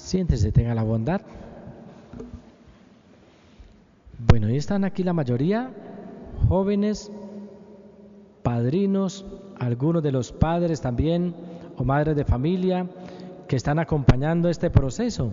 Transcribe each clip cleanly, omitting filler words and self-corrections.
Siéntese, tenga la bondad. Bueno, y están aquí la mayoría, jóvenes, padrinos, algunos de los padres también, o madres de familia, que están acompañando este proceso.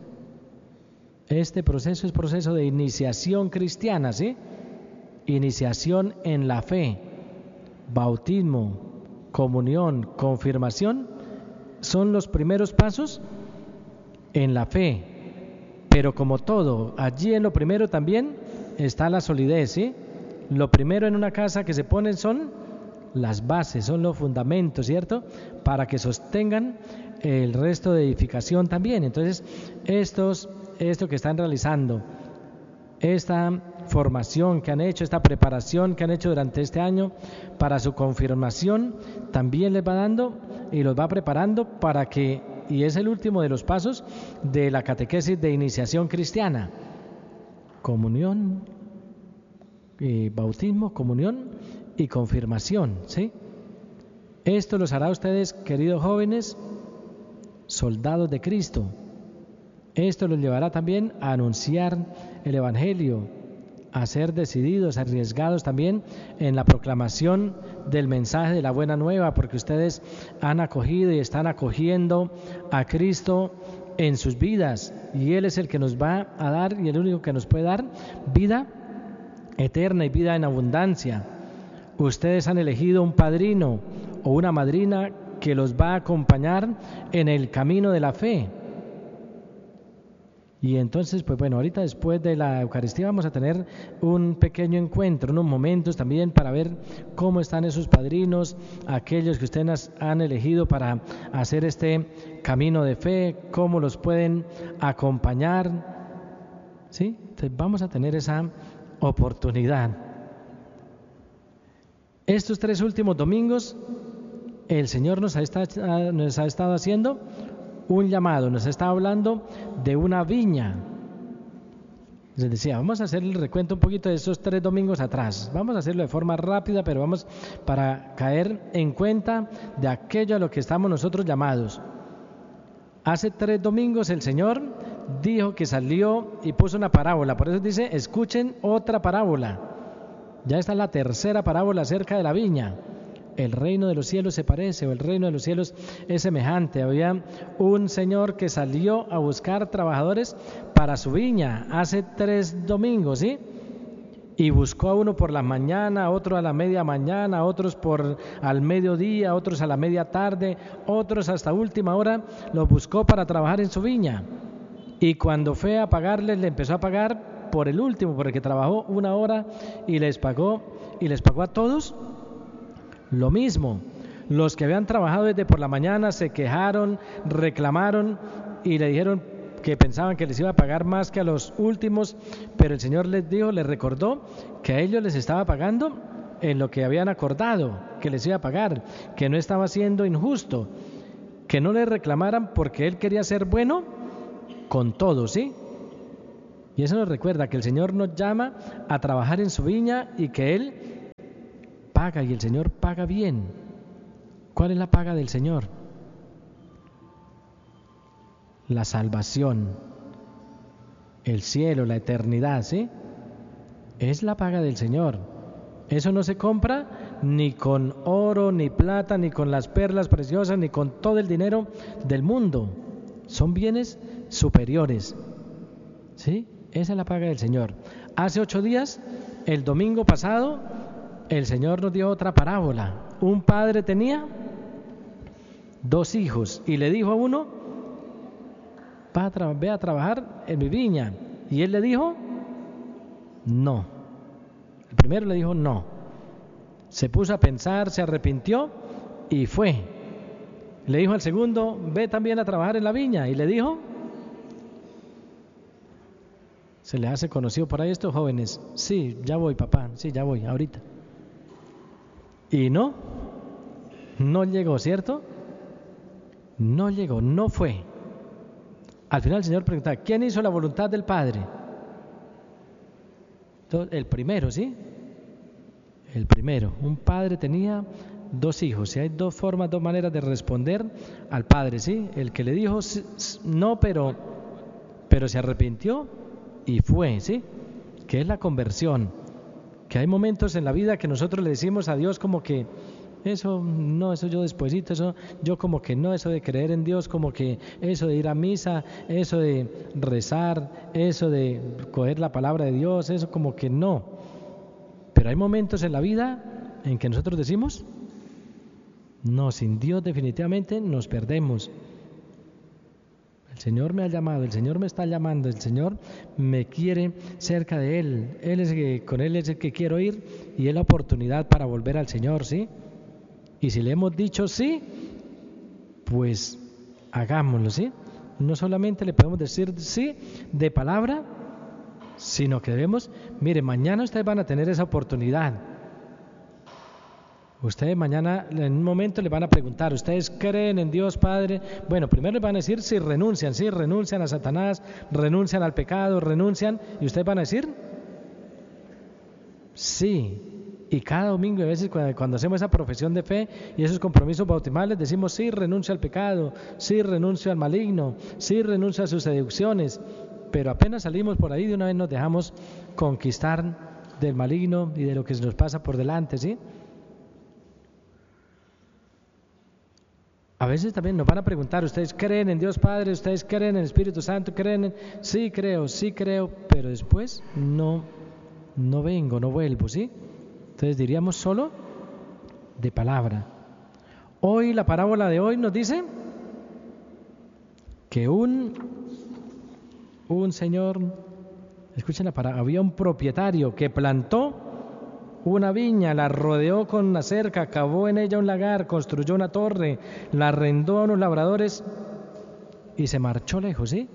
Este proceso es proceso de iniciación cristiana, ¿sí? Iniciación en la fe, bautismo, comunión, confirmación, son los primeros pasos en la fe. Pero como todo, allí en lo primero también está la solidez, ¿sí? Lo primero en una casa que se ponen son las bases, son los fundamentos, ¿cierto? Para que sostengan el resto de edificación también. Entonces, esto que están realizando, esta formación que han hecho, esta preparación que han hecho durante este año para su confirmación, también les va dando y los va preparando para que, y es el último de los pasos de la catequesis de iniciación cristiana, comunión, bautismo, comunión y confirmación, ¿sí? Esto los hará ustedes, queridos jóvenes, soldados de Cristo. Esto los llevará también a anunciar el Evangelio, a ser decididos, arriesgados también en la proclamación del mensaje de la buena nueva, porque ustedes han acogido y están acogiendo a Cristo en sus vidas, y Él es el que nos va a dar, y el único que nos puede dar vida eterna y vida en abundancia. Ustedes han elegido un padrino o una madrina que los va a acompañar en el camino de la fe. Y entonces, pues bueno, ahorita después de la Eucaristía vamos a tener un pequeño encuentro, unos momentos también para ver cómo están esos padrinos, aquellos que ustedes han elegido para hacer este camino de fe, cómo los pueden acompañar, ¿sí? Entonces vamos a tener esa oportunidad. Estos 3 últimos domingos, el Señor nos ha estado haciendo un llamado, nos está hablando de una viña. Les decía, vamos a hacer el recuento un poquito de esos 3 domingos atrás. Vamos a hacerlo de forma rápida, pero vamos para caer en cuenta de aquello a lo que estamos nosotros llamados. Hace 3 domingos el Señor dijo que salió y puso una parábola. Por eso dice, escuchen otra parábola. Ya está la tercera parábola acerca de la viña. El reino de los cielos se parece, o el reino de los cielos es semejante. Había un señor que salió a buscar trabajadores para su viña hace 3 domingos, ¿sí? Y buscó a uno por la mañana, a otro a la media mañana, a otros al mediodía, a otros a la media tarde, otros hasta última hora, los buscó para trabajar en su viña. Y cuando fue a pagarles, le empezó a pagar por el último, por el que trabajó 1 hora, y les pagó a todos lo mismo. Los que habían trabajado desde por la mañana se quejaron, reclamaron y le dijeron que pensaban que les iba a pagar más que a los últimos, pero el Señor les recordó que a ellos les estaba pagando en lo que habían acordado que les iba a pagar, que no estaba siendo injusto, que no le reclamaran porque Él quería ser bueno con todos, ¿sí? Y eso nos recuerda que el Señor nos llama a trabajar en su viña y que Él paga, y el Señor paga bien. ¿Cuál es la paga del Señor? La salvación, el cielo, la eternidad, ¿sí? Es la paga del Señor. Eso no se compra ni con oro, ni plata, ni con las perlas preciosas, ni con todo el dinero del mundo. Son bienes superiores, ¿sí? Esa es la paga del Señor. Hace 8 días, el domingo pasado, el Señor nos dio otra parábola. Un padre tenía 2 hijos y le dijo a uno, ve a trabajar en mi viña. Y él le dijo, no. El primero le dijo, no. Se puso a pensar, se arrepintió y fue. Le dijo al segundo, ve también a trabajar en la viña. Y le dijo, ¿se le hace conocido por ahí a estos jóvenes? Sí, ya voy, papá, sí, ya voy, ahorita. Y no llegó, ¿cierto? No llegó, no fue. Al final el Señor pregunta, ¿quién hizo la voluntad del Padre? Entonces, el primero, ¿sí? El primero. Un padre tenía dos hijos, si hay dos formas, dos maneras de responder al Padre, ¿sí? El que le dijo no, pero se arrepintió y fue, ¿sí? Que es la conversión. Que hay momentos en la vida que nosotros le decimos a Dios como que eso no, eso yo despuesito, eso yo como que no, eso de creer en Dios, como que eso de ir a misa, eso de rezar, eso de coger la palabra de Dios, eso como que no. Pero hay momentos en la vida en que nosotros decimos, no, sin Dios definitivamente nos perdemos. El Señor me ha llamado, el Señor me está llamando, el Señor me quiere cerca de Él. Con Él es el que quiero ir y es la oportunidad para volver al Señor, ¿sí? Y si le hemos dicho sí, pues hagámoslo, ¿sí? No solamente le podemos decir sí de palabra, sino que debemos, mire, mañana ustedes van a tener esa oportunidad. Ustedes mañana en un momento le van a preguntar, ¿ustedes creen en Dios Padre? Bueno, primero les van a decir si renuncian a Satanás, renuncian al pecado, renuncian, y ustedes van a decir sí. Y cada domingo, a veces cuando hacemos esa profesión de fe y esos compromisos bautismales, decimos sí, renuncio al pecado, sí, renuncio al maligno, sí, renuncio a sus seducciones. Pero apenas salimos por ahí, de una vez nos dejamos conquistar del maligno y de lo que se nos pasa por delante, ¿sí? A veces también nos van a preguntar, ¿ustedes creen en Dios Padre? ¿Ustedes creen en el Espíritu Santo? ¿Creen en...? Sí creo, pero después no vengo, no vuelvo, ¿sí? Entonces diríamos solo de palabra. Hoy, la parábola de hoy nos dice que un señor, escuchen la parábola, había un propietario que plantó una viña, la rodeó con una cerca, cavó en ella un lagar, construyó una torre, la arrendó a unos labradores y se marchó lejos, ¿sí?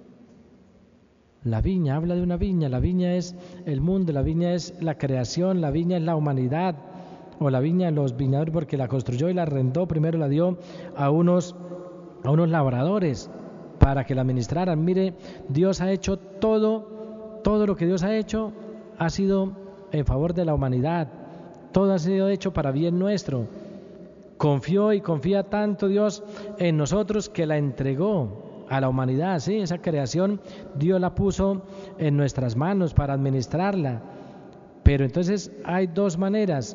La viña, habla de una viña, la viña es el mundo, la viña es la creación, la viña es la humanidad, o la viña, los viñadores, porque la construyó y la arrendó, primero la dio a unos labradores para que la administraran. Mire, Dios ha hecho todo lo que Dios ha hecho ha sido en favor de la humanidad, todo ha sido hecho para bien nuestro. Confió y confía tanto Dios en nosotros que la entregó a la humanidad, ¿sí? Esa creación Dios la puso en nuestras manos para administrarla. Pero entonces hay dos maneras.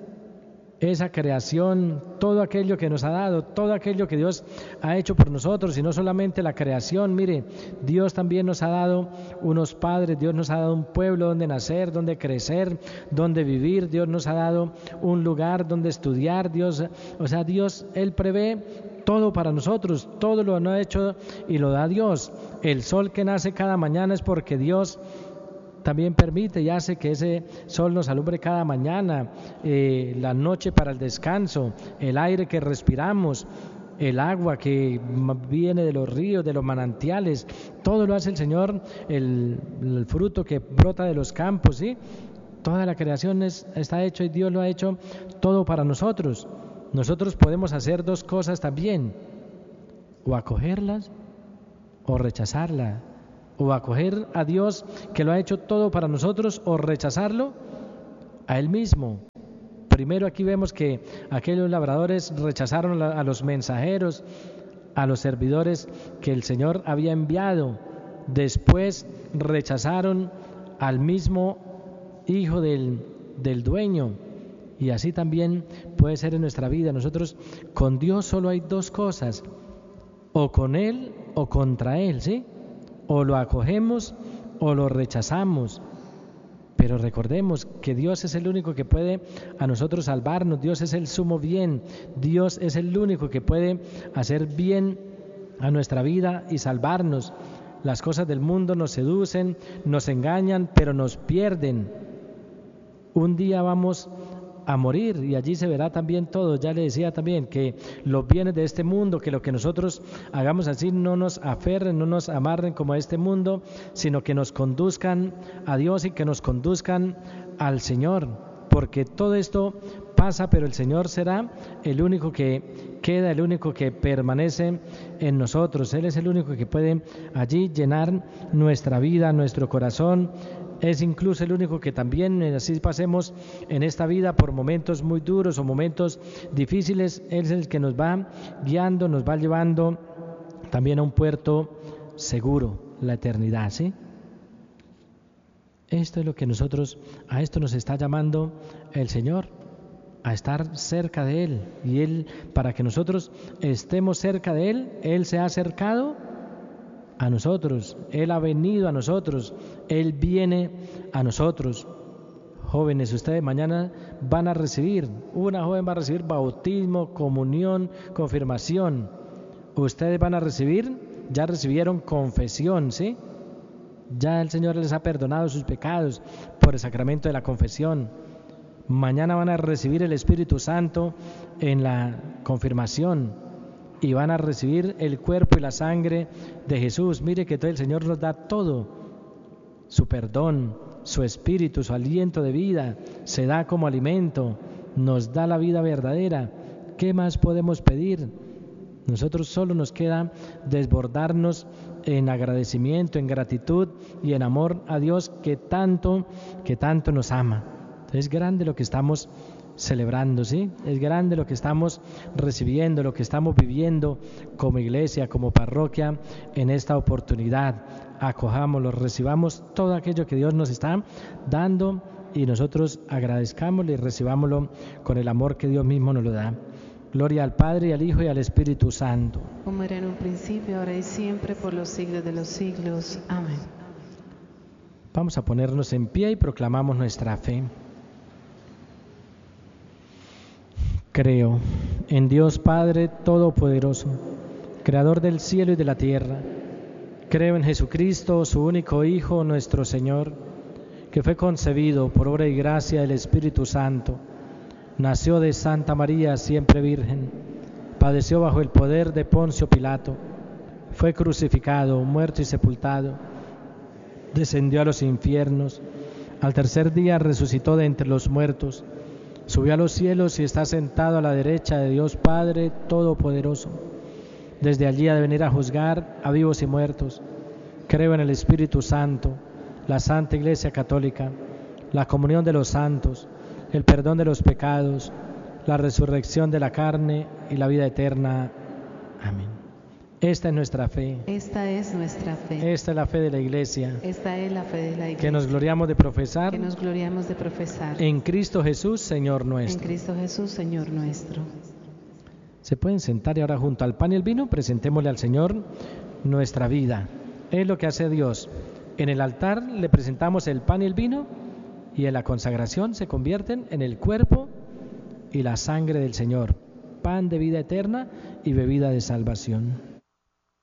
Esa creación, todo aquello que nos ha dado, todo aquello que Dios ha hecho por nosotros, y no solamente la creación, mire, Dios también nos ha dado unos padres, Dios nos ha dado un pueblo donde nacer, donde crecer, donde vivir, Dios nos ha dado un lugar donde estudiar, Dios, Él prevé todo para nosotros, todo lo ha hecho y lo da Dios. El sol que nace cada mañana es porque Dios también permite y hace que ese sol nos alumbre cada mañana, la noche para el descanso, el aire que respiramos, el agua que viene de los ríos, de los manantiales, todo lo hace el Señor, el fruto que brota de los campos, ¿sí? Toda la creación está hecho y Dios lo ha hecho todo para nosotros. Nosotros podemos hacer dos cosas también, o acogerlas o rechazarlas. O acoger a Dios que lo ha hecho todo para nosotros, o rechazarlo a Él mismo. Primero aquí vemos que aquellos labradores rechazaron a los mensajeros, a los servidores que el Señor había enviado. Después rechazaron al mismo hijo del dueño. Y así también puede ser en nuestra vida. Nosotros con Dios solo hay dos cosas, o con Él o contra Él, ¿sí? O lo acogemos o lo rechazamos. Pero recordemos que Dios es el único que puede a nosotros salvarnos. Dios es el sumo bien. Dios es el único que puede hacer bien a nuestra vida y salvarnos. Las cosas del mundo nos seducen, nos engañan, pero nos pierden. Un día vamos a morir y allí se verá también todo. Ya le decía también que los bienes de este mundo, que lo que nosotros hagamos así no nos aferren, no nos amarren como a este mundo, sino que nos conduzcan a Dios y que nos conduzcan al Señor, porque todo esto pasa, pero el Señor será el único que queda, el único que permanece en nosotros. Él es el único que puede allí llenar nuestra vida, nuestro corazón, es incluso el único que también, así pasemos en esta vida por momentos muy duros o momentos difíciles, Él es el que nos va guiando, nos va llevando también a un puerto seguro, la eternidad, ¿sí? Esto es lo que a esto nos está llamando el Señor, a estar cerca de Él. Y Él, para que nosotros estemos cerca de Él, Él se ha acercado a nosotros, Él ha venido a nosotros, Él viene a nosotros. Jóvenes, ustedes mañana van a recibir, una joven va a recibir bautismo, comunión, confirmación. Ustedes van a recibir, ya recibieron confesión, ¿sí? Ya el Señor les ha perdonado sus pecados por el sacramento de la confesión. Mañana van a recibir el Espíritu Santo en la confirmación y van a recibir el cuerpo y la sangre de Jesús. Mire que todo el Señor nos da todo, su perdón, su espíritu, su aliento de vida, se da como alimento, nos da la vida verdadera. ¿Qué más podemos pedir? Nosotros solo nos queda desbordarnos en agradecimiento, en gratitud y en amor a Dios que tanto nos ama. Es grande lo que estamos celebrando, ¿sí? Es grande lo que estamos recibiendo, lo que estamos viviendo como iglesia, como parroquia en esta oportunidad. Acojámoslo, recibamos todo aquello que Dios nos está dando y nosotros agradezcámoslo y recibámoslo con el amor que Dios mismo nos lo da. Gloria al Padre, y al Hijo, y al Espíritu Santo. Como era en un principio, ahora y siempre, por los siglos de los siglos. Amén. Vamos a ponernos en pie y proclamamos nuestra fe. Creo en Dios Padre Todopoderoso, Creador del cielo y de la tierra. Creo en Jesucristo, su único Hijo, nuestro Señor, que fue concebido por obra y gracia del Espíritu Santo. Nació de Santa María, siempre Virgen, padeció bajo el poder de Poncio Pilato, fue crucificado, muerto y sepultado, descendió a los infiernos, al tercer día resucitó de entre los muertos, subió a los cielos y está sentado a la derecha de Dios Padre Todopoderoso. Desde allí ha de venir a juzgar a vivos y muertos. Creo en el Espíritu Santo, la Santa Iglesia Católica, la comunión de los santos, el perdón de los pecados, la resurrección de la carne y la vida eterna. Amén. Esta es nuestra fe. Esta es nuestra fe. Esta es la fe de la Iglesia. Esta es la fe de la Iglesia. Que nos gloriamos de profesar. Que nos gloriamos de profesar. En Cristo Jesús, Señor nuestro. En Cristo Jesús, Señor nuestro. Se pueden sentar y ahora junto al pan y el vino presentémosle al Señor nuestra vida. Es lo que hace Dios. En el altar le presentamos el pan y el vino y en la consagración se convierten en el cuerpo y la sangre del Señor, pan de vida eterna y bebida de salvación.